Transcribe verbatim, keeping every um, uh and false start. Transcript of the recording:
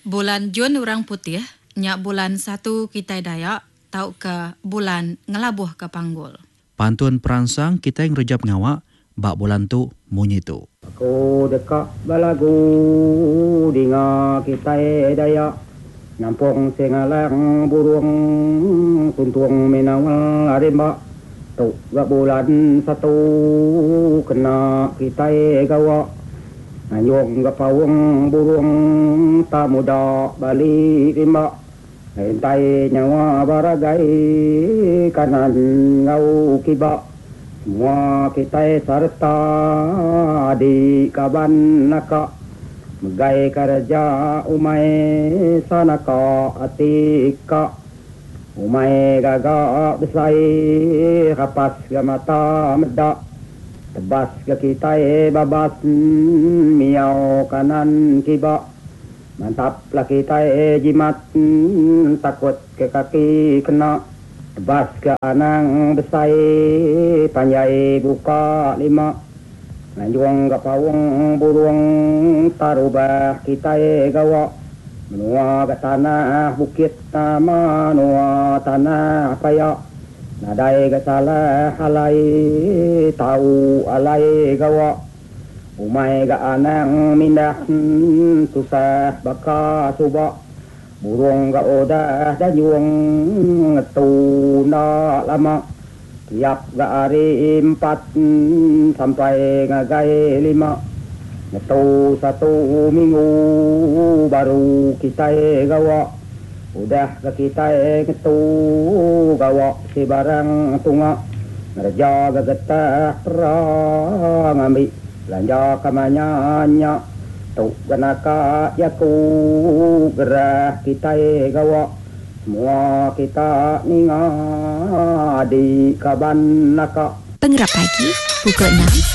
Bulan Jun orang putih, nyak bulan satu kita Dayak, tau ke bulan ngelabuh ke panggul. Pantun perangsang kita yang rejap ngawak, bak bulan tu munyi tu. Aku dekat balagu dinga kita Dayak, nampung sengalang burung tuntung menawal arimba. Tu gak bulan satu kena kita gawa. Ngayong gapawang burung tak muda balik rimba. Hentai nyawa baragai kanan ngau kiba. Semua kita serta di kaban naka. Megai kerja umai sanaka atika. Umai gagak besai kapas gamata medak. Tebas ke kita babas miau kanan kiba. Mantaplah kita jimat takut ke kaki kena. Tebas ke anang besai panjai buka lima. Lanjuang ke pawang burung tarubah kita gawa. Menua ke tanah bukit nama nua tanah payak. Nadai ke salah alai tahu alai gawa. Umai ke anang mindah susah baka subak. Burung ke odah dayung ngetu nak lama. Tiap ke hari empat sampai ngagai lima. Ngetu satu minggu baru kita gawa. Udah ke kita ngetu gawa si barang tunga. Ngerja ke getah perang ambil belanja kamanyanya. Tu kenaka yaku gerah kita gawa. Semua kita ninga di kaban naka. Pengerap pagi pukul enam